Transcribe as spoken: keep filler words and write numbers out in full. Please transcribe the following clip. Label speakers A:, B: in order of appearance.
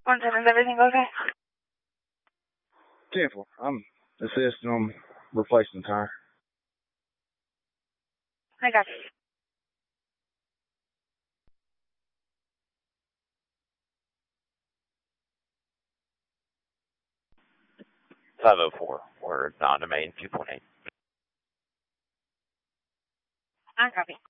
A: One seven, is everything okay?
B: ten four, I'm assisting on replacing the tire.
A: I got you.
C: five oh four, we're non-domain two point eight.
A: I copy.